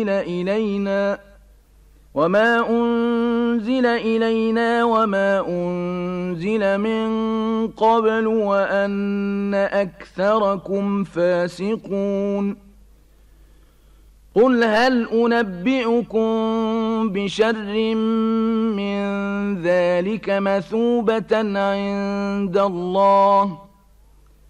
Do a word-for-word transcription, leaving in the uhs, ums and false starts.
إلينا وما أنزل إلينا وما أنزل من قبل وأن أكثركم فاسقون قل هل أنبئكم بشر من ذلك مثوبة عند الله